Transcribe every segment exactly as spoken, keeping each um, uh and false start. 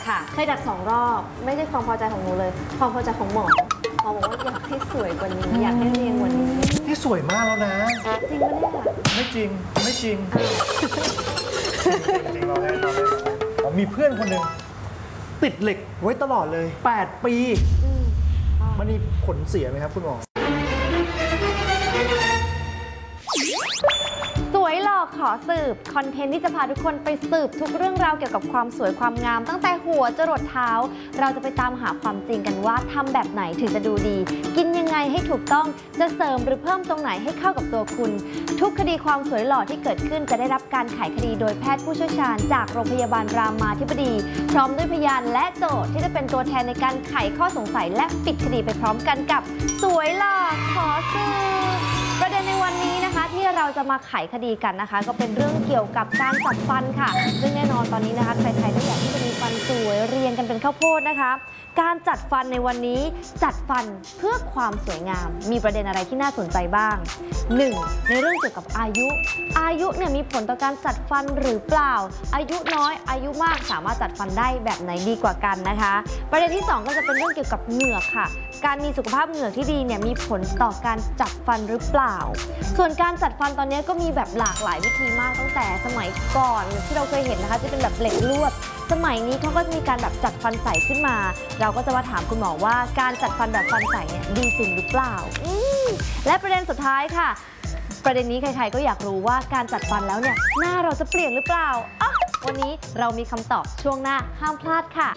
ค่ะเคยดัดสองรอบไม่ใช่ความพอใจของหนูเลยความพอใจของหมอหมอบอกว่าอยากให้สวยกว่านี้อยากให้เรียงกว่านี้นี่สวยมากแล้วนะจริงปะเนี่ยไม่จริงไม่จริงจริงเราให้เราให้ผมมีเพื่อนคนหนึ่งติดเหล็กไว้ตลอดเลยแปดปีมันมีผลเสียไหมครับคุณหมอสวยหล่อขอสืบคอนเทนต์ที่จะพาทุกคนไปสืบทุกเรื่องราวเกี่ยวกับความสวยความงามตั้งแต่หัวจรดเท้าเราจะไปตามหาความจริงกันว่าทำแบบไหนถึงจะดูดีกินยังไงให้ถูกต้องจะเสริมหรือเพิ่มตรงไหนให้เข้ากับตัวคุณทุกคดีความสวยหล่อที่เกิดขึ้นจะได้รับการไขคดีโดยแพทย์ผู้เชี่ยวชาญจากโรงพยาบาลรามาธิบดีพร้อมด้วยพยานและโจทย์ที่จะเป็นตัวแทนในการไขข้อสงสัยและปิดคดีไปพร้อมกันกับสวยหล่อขอสืบประเด็นในวันนี้นะคะที่เราจะมาไขคดีกันนะคะก็เป็นเรื่องเกี่ยวกับการจัดฟันค่ะซึ่งแน่นอนตอนนี้นะคะใครๆก็อยากที่จะมีฟันสวยเรียงกันเป็นข้าวโพดนะคะการจัดฟันในวันนี้จัดฟันเพื่อความสวยงามมีประเด็นอะไรที่น่าสนใจบ้าง หนึ่ง ในเรื่องเกี่ยวกับอายุอายุเนี่ยมีผลต่อการจัดฟันหรือเปล่าอายุน้อยอายุมากสามารถจัดฟันได้แบบไหนดีกว่ากันนะคะประเด็นที่สองก็จะเป็นเรื่องเกี่ยวกับเหงือกค่ะการมีสุขภาพเหงือกที่ดีเนี่ยมีผลต่อการจัดฟันหรือเปล่าส่วนการจัดฟันตอนนี้ก็มีแบบหลากหลายวิธีมากตั้งแต่สมัยก่อนที่เราเคยเห็นนะคะที่เป็นแบบเหล็กลวดสมัยนี้เขาก็มีการแบบจัดฟันใสขึ้นมาเราก็จะมาถามคุณหมอว่าการจัดฟันแบบฟันใสเนี่ยดีจริงหรือเปล่าและประเด็นสุดท้ายค่ะประเด็นนี้ใครๆก็อยากรู้ว่าการจัดฟันแล้วเนี่ยหน้าเราจะเปลี่ยนหรือเปล่าอ๋อวันนี้เรามีคำตอบช่วงหน้าห้ามพลาดค่ะ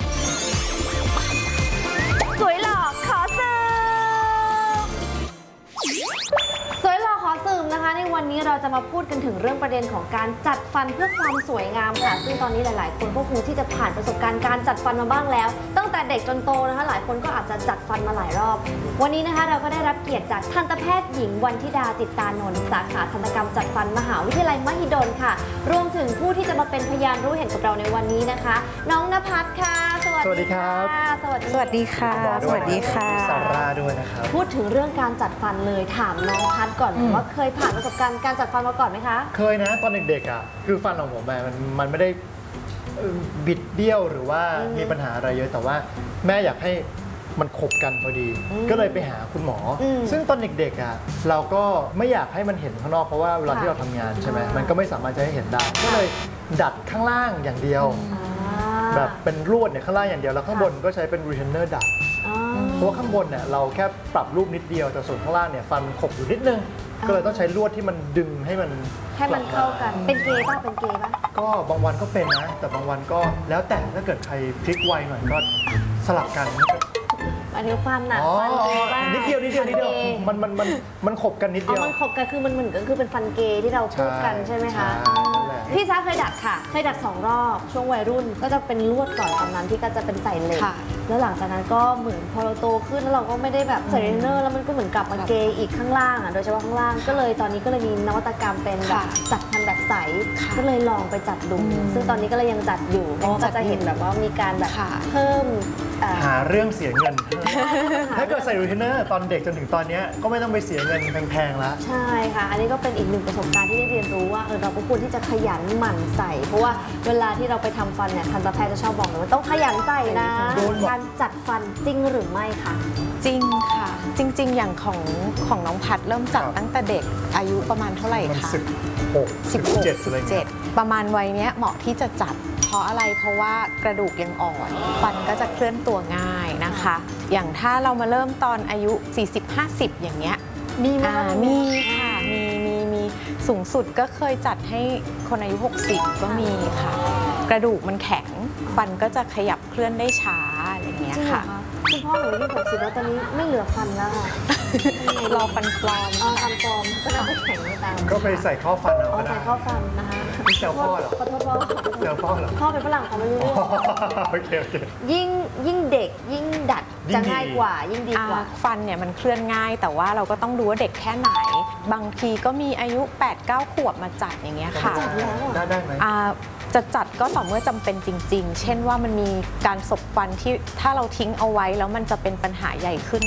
สวยหล่อขอสืบสวยหล่อขอสืบนะคะในวันนี้เราจะมาพูดกันถึงเรื่องประเด็นของการจัดฟันเพื่อความสวยงามค่ะซึ่งตอนนี้หลายๆคนก็คงที่จะผ่านประสบการณ์การจัดฟันมาบ้างแล้วตั้งแต่เด็กจนโตนะคะหลายคนก็อาจจะจัดฟันมาหลายรอบวันนี้นะคะเราก็ได้รับเกียรติจากทันตแพทย์หญิงวันธิดาจิตตานนท์สาขาทันตกรรมจัดฟันมหาวิทยาลัยมหิดลค่ะรวมถึงผู้ที่จะมาเป็นพยานรู้เห็นกับเราในวันนี้นะคะน้องณภัสค่ะสวัสดีครับสวัสดีค่ะสวัสดีค่ะซาร่าด้วยนะครับพูดถึงเรื่องการจัดฟันเลยถามน้องพัดก่อนว่าเคยผ่านประสบการณ์การจัดฟันมาก่อนไหมคะเคยนะตอนเด็กๆอ่ะคือฟันของผมมันมันไม่ได้บิดเบี้ยวหรือว่ามีปัญหาอะไรเยอะแต่ว่าแม่อยากให้มันขบกันพอดีก็เลยไปหาคุณหมอซึ่งตอนเด็กๆอ่ะเราก็ไม่อยากให้มันเห็นข้างนอกเพราะว่าเวลาที่เราทำงานใช่ไหมมันก็ไม่สามารถจะให้เห็นได้ก็เลยดัดข้างล่างอย่างเดียวแบบเป็นลวดเนี่ยข้างล่างอย่างเดียวแล้วข้างบนก็ใช้เป็นรีเทนเนอร์ดัดเพราะว่าข้างบนเนี่ยเราแค่ปรับรูปนิดเดียวแต่ส่วนข้างล่างเนี่ยฟันมันขบอยู่นิดนึงก็เลยต้องใช้ลวดที่มันดึงให้มันให้มันเข้ากันเป็นเกย์ป่ะเป็นเกย์ป่ะก็บางวันก็เป็นนะแต่บางวันก็แล้วแต่ถ้าเกิดใครพลิกไวหน่อยก็สลับกันอันนี้ฟันอ่ะนิดเดียวนิดเดียวนิดเดียวมันมันมันมันขบกันนิดเดียวมันขบกันคือมันเหมือนกันคือเป็นฟันเกย์ที่เราพูดกันใช่ไหมคะพี่ซ่าเคยดัดค่ะเคยดัดสองรอบช่วงวัยรุ่นก็จะเป็นลวดก่อนตอนนั้นที่ก็จะเป็นใส่เหล็กแล้วหลังจากนั้นก็เหมือนพอเราโตขึ้นแล้วเราก็ไม่ได้แบบใส่เทรนเนอร์แล้วมันก็เหมือนกลับมาเกย์อีกข้างล่างอ่ะโดยเฉพาะข้างล่างก็เลยตอนนี้ก็เลยมีนวัตกรรมเป็นแบบจัดฟันแบบใสก็เลยลองไปจัดดูซึ่งตอนนี้ก็เลยยังจัดอยู่เพราะก็จะเห็นแบบว่ามีการแบบเพิ่มหาเรื่องเสียเงินถ้าเกิดใส่รีเทนเนอร์ตอนเด็กจนถึงตอนนี้ก็ไม่ต้องไปเสียเงินแพงๆแล้วใช่ค่ะอันนี้ก็เป็นอีกหนึ่งประสบการณ์ที่ได้เรียนรู้ว่าเออเราก็ควรที่จะขยันหมั่นใส่เพราะว่าเวลาที่เราไปทำฟันเนี่ยทันตแพทย์จะชอบบอกเลยว่าต้องขยันใส่นะการจัดฟันจริงหรือไม่คะจริงค่ะจริงๆอย่างของของน้องพัดเริ่มจัดตั้งแต่เด็กอายุประมาณเท่าไหร่คะสิบหก สิบเจ็ด สิบเจ็ดประมาณวัยเนี้ยเหมาะที่จะจัดเพราะอะไรเพราะว่ากระดูกยังอ่อนฟันก็จะเคลื่อนตัวง่ายนะคะอย่างถ้าเรามาเริ่มตอนอายุ สี่สิบ ห้าสิบ อย่างเงี้ยมีไหมมีค่ะมีมีมีสูงสุดก็เคยจัดให้คนอายุ หกสิบ ก็มีค่ะกระดูกมันแข็งฟันก็จะขยับเคลื่อนได้ช้าอะไรเงี้ยค่ะคุณพ่อหนูอายุหกสิบแล้วตอนนี้ไม่เหลือฟันแล้วค่ะรอฟันปลอมอ๋อฟันปลอมก็จะไม่แข็งไม่ตามก็ไปใส่ข้อฟันเอาใส่ข้อฟันนะคะพี่เซลพ่อเหรอขอโทษพ่อเซลพ่อเหรอพ่อเป็นฝรั่งเขาไม่รู้โอเคโอเคยิ่งยิ่งเด็กยิ่งดัดจะง่ายกว่ายิ่งดีกว่าฟันเนี่ยมันเคลื่อนง่ายแต่ว่าเราก็ต้องดูว่าเด็กแค่ไหนบางทีก็มีอายุ แปดเก้า ขวบมาจัดอย่างเงี้ยค่ะได้ได้ไหมจะจัดก็ต่อเมื่อจำเป็นจริงๆเช่นว่ามันมีการสบฟันที่ถ้าเราทิ้งเอาไว้แล้วมันจะเป็นปัญหาใหญ่ขึ้น